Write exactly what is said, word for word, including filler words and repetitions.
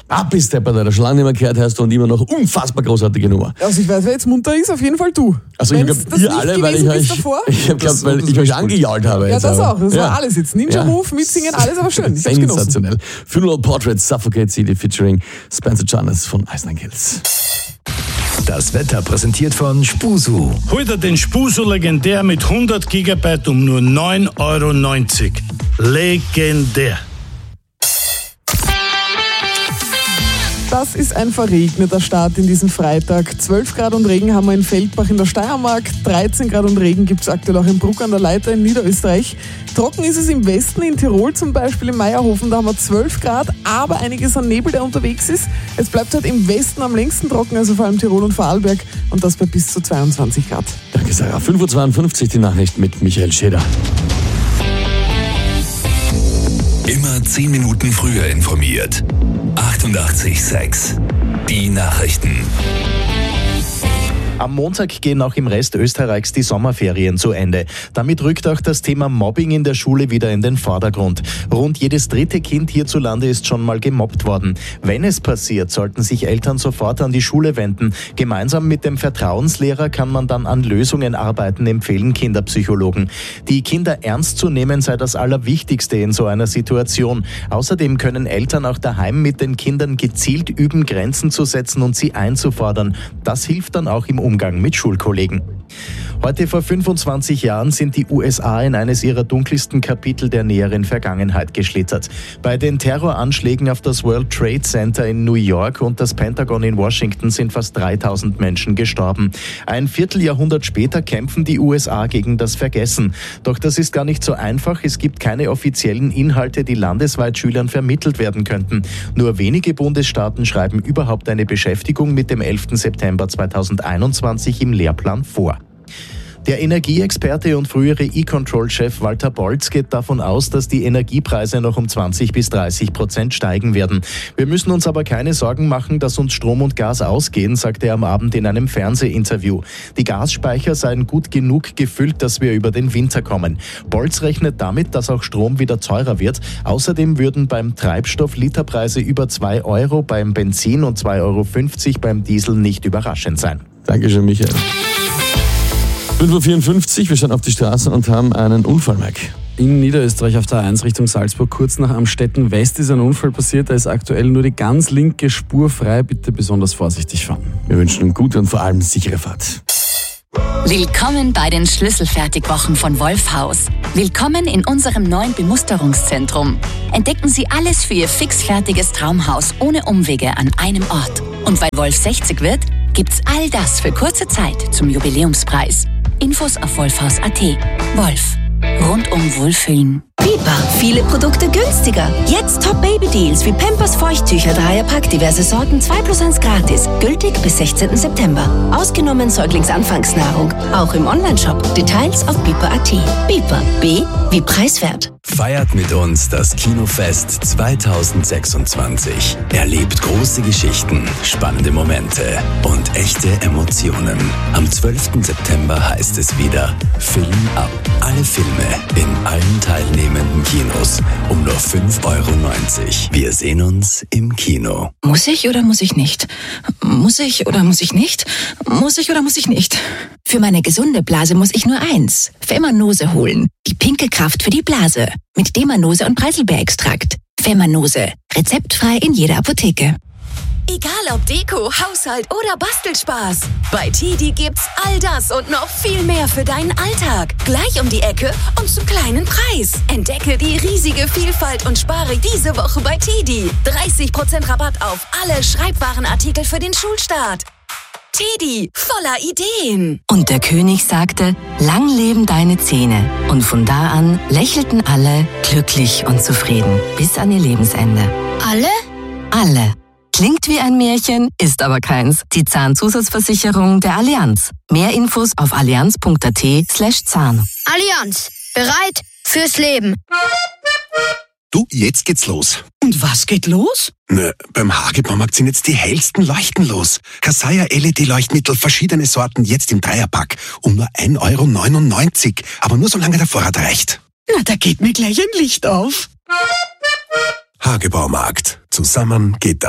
Ah, bist du der schon lange nicht mehr gehört hast und immer noch unfassbar großartige Nummer. Also ich weiß, wer jetzt munter ist, auf jeden Fall du. Also ich glaube, ihr alle, weil ich euch, ich hab glaub, weil ich euch angejault habe. Ja, jetzt das aber. auch. Das ja. war alles jetzt. Ninja Move, mitsingen, alles aber schön. Ich hab's Sensationell. Funeral Portrait, Suffocate City featuring Spencer Jonas von Ice Nine Kills. Das Wetter präsentiert von Spusu. Heute den Spusu legendär mit hundert Gigabyte um nur neun Euro neunzig. Legendär. Das ist ein verregneter Start in diesem Freitag. zwölf Grad und Regen haben wir in Feldbach in der Steiermark. dreizehn Grad und Regen gibt es aktuell auch in Bruck an der Leiter in Niederösterreich. Trocken ist es im Westen, in Tirol zum Beispiel, in Meierhofen, da haben wir zwölf Grad, aber einiges an Nebel, der unterwegs ist. Es bleibt halt im Westen am längsten trocken, also vor allem Tirol und Vorarlberg, und das bei bis zu zweiundzwanzig Grad. Danke, Sarah. fünf Uhr zweiundfünfzig die Nachricht mit Michael Scheder. Immer zehn Minuten früher informiert. achtundachtzig Komma sechs. Die Nachrichten. Am Montag gehen auch im Rest Österreichs die Sommerferien zu Ende. Damit rückt auch das Thema Mobbing in der Schule wieder in den Vordergrund. Rund jedes dritte Kind hierzulande ist schon mal gemobbt worden. Wenn es passiert, sollten sich Eltern sofort an die Schule wenden. Gemeinsam mit dem Vertrauenslehrer kann man dann an Lösungen arbeiten, empfehlen Kinderpsychologen. Die Kinder ernst zu nehmen sei das Allerwichtigste in so einer Situation. Außerdem können Eltern auch daheim mit den Kindern gezielt üben, Grenzen zu setzen und sie einzufordern. Das hilft dann auch im Umgang mit Schulkollegen. Heute vor fünfundzwanzig Jahren sind die U S A in eines ihrer dunkelsten Kapitel der näheren Vergangenheit geschlittert. Bei den Terroranschlägen auf das World Trade Center in New York und das Pentagon in Washington sind fast dreitausend Menschen gestorben. Ein Vierteljahrhundert später kämpfen die U S A gegen das Vergessen. Doch das ist gar nicht so einfach. Es gibt keine offiziellen Inhalte, die landesweit Schülern vermittelt werden könnten. Nur wenige Bundesstaaten schreiben überhaupt eine Beschäftigung mit dem elften September zweitausendeinundzwanzig im Lehrplan vor. Der Energieexperte und frühere E-Control-Chef Walter Bolz geht davon aus, dass die Energiepreise noch um zwanzig bis dreißig Prozent steigen werden. Wir müssen uns aber keine Sorgen machen, dass uns Strom und Gas ausgehen, sagte er am Abend in einem Fernsehinterview. Die Gasspeicher seien gut genug gefüllt, dass wir über den Winter kommen. Bolz rechnet damit, dass auch Strom wieder teurer wird. Außerdem würden beim Treibstoff Literpreise über zwei Euro, beim Benzin und zwei Euro fünfzig beim Diesel nicht überraschend sein. Dankeschön, Michael. fünf Uhr vierundfünfzig, wir schauen auf die Straße und haben einen Unfall, Mike. In Niederösterreich auf der A eins Richtung Salzburg, kurz nach Amstetten West, ist ein Unfall passiert. Da ist aktuell nur die ganz linke Spur frei. Bitte besonders vorsichtig fahren. Wir wünschen eine gute und vor allem sichere Fahrt. Willkommen bei den Schlüsselfertigwochen von Wolfhaus. Willkommen in unserem neuen Bemusterungszentrum. Entdecken Sie alles für Ihr fixfertiges Traumhaus ohne Umwege an einem Ort. Und weil Wolf sechzig wird, gibt's all das für kurze Zeit zum Jubiläumspreis. Infos auf wolfhaus punkt a t. Wolf. Rundum Wohlfühlen. Biber. Viele Produkte günstiger. Jetzt Top-Baby-Deals wie Pampers Feuchttücher, Dreierpack, diverse Sorten, zwei plus eins gratis. Gültig bis sechzehnten September. Ausgenommen Säuglingsanfangsnahrung. Auch im Onlineshop. Details auf biber punkt a t. Biber. B wie preiswert. Feiert mit uns das Kinofest zweitausendsechsundzwanzig. Erlebt große Geschichten, spannende Momente und echte Emotionen. Am zwölften September heißt es wieder Film ab. Alle Filme in allen teilnehmenden Kinos um nur fünf Euro neunzig. Wir sehen uns im Kino. Muss ich oder muss ich nicht? Muss ich oder muss ich nicht? Muss ich oder muss ich nicht? Für meine gesunde Blase muss ich nur eins. Femanose holen. Die pinke Kraft für die Blase. Mit Demanose und Preiselbeerextrakt. Femanose. Rezeptfrei in jeder Apotheke. Egal ob Deko, Haushalt oder Bastelspaß. Bei Tidi gibt's all das und noch viel mehr für deinen Alltag. Gleich um die Ecke und zum kleinen Preis. Entdecke die riesige Vielfalt und spare diese Woche bei Tidi. dreißig Prozent Rabatt auf alle Schreibwarenartikel für den Schulstart. Tidi, voller Ideen. Und der König sagte, lang leben deine Zähne. Und von da an lächelten alle glücklich und zufrieden. Bis an ihr Lebensende. Alle? Alle. Klingt wie ein Märchen, ist aber keins. Die Zahnzusatzversicherung der Allianz. Mehr Infos auf allianz punkt a t slash Zahn. Allianz. Bereit fürs Leben. Du, jetzt geht's los. Und was geht los? Na, beim Hagebaumarkt sind jetzt die hellsten Leuchten los. Kasaya L E D-Leuchtmittel, verschiedene Sorten, jetzt im Dreierpack. Um nur ein Euro neunundneunzig. Aber nur solange der Vorrat reicht. Na, da geht mir gleich ein Licht auf. Hagebaumarkt. Zusammen geht das.